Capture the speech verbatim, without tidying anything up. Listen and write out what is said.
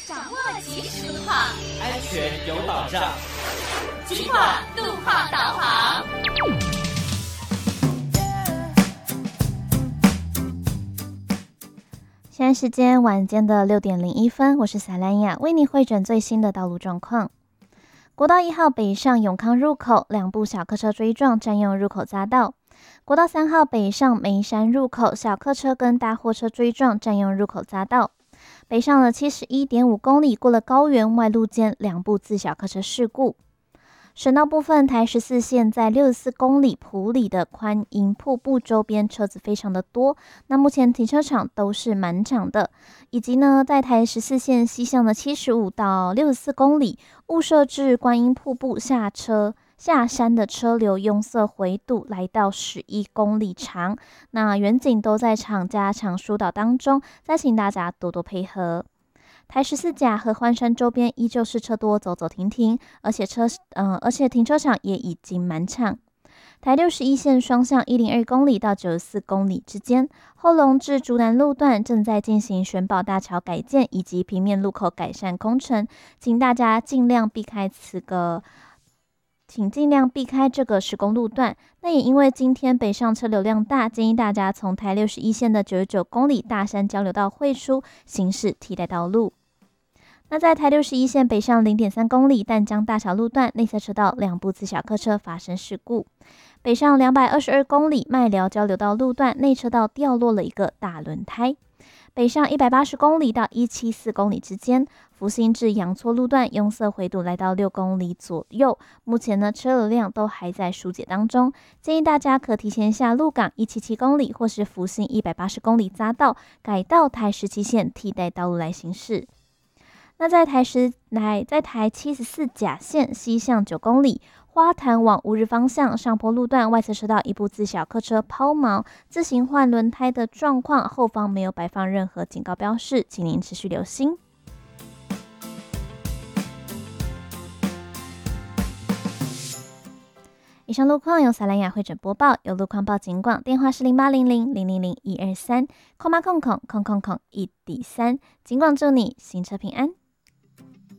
掌握即时路况， 安全有保障。 警广路况导航。 现在时间晚间的六点零一分，我是萨兰雅，为你汇整最新的道路状况。国道一号北上永康入口，两部小客车追撞，占用入口匝道。国道三号北上梅山入口，小客车跟大货车追撞，占用入口匝道。北上了 七十一点五公里，过了高原外路间，两部自小客车事故。省道部分，台十四线在六十四公里埔里的宽银瀑布周边车子非常的多，那目前停车场都是满场的，以及呢在台十四线西向的七十五到六十四公里，雾社至观音瀑布下车下山的车流拥塞回堵来到十一公里长，那远景都在厂加强疏导当中，再请大家多多配合。台十四甲和欢山周边依旧是车多走走停停，而且车呃而且停车场也已经满场。台六十一线双向一零二公里到九十四公里之间，后龙至竹南路段正在进行玄宝大桥改建以及平面路口改善工程，请大家尽量避开此个。请尽量避开这个施工路段。那也因为今天北上车流量大，建议大家从台六十一线的九十九公里大山交流道汇出，行驶替代道路。那在台六十一线北上 零点三公里淡江大桥路段内侧车道，两部自小客车发生事故。北上两百二十二公里麦寮交流道路段内车道掉落了一个大轮胎。北上一百八十公里到一百七十四公里之间，福兴至阳错路段拥塞回堵来到六公里左右，目前呢车流量都还在疏解当中，建议大家可提前下鹿港一百七十七公里或是福兴一百八十公里匝道改道台十七线替代道路来行驶。那在台十来在台七十四甲线西向九公里，花坛往乌日方向上坡路段外侧车道一部自小客车抛锚，自行换轮胎的状况，后方没有摆放任何警告标示，请您持续留心。以上路况由萨兰雅汇整播报，有路况报警广，电话是零八零零零零零一二三，空八空空空空空一底三，警广祝你行车平安。